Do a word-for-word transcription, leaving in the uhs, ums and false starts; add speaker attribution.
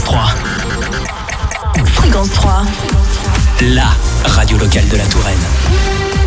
Speaker 1: trois.
Speaker 2: Fréquence trois.
Speaker 1: La radio locale de la Touraine.